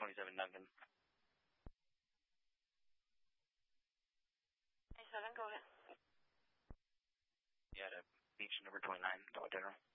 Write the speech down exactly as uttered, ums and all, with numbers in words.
twenty-seven Duncan. twenty-seven, go ahead. Yeah, to beach number twenty-nine, Dollar General.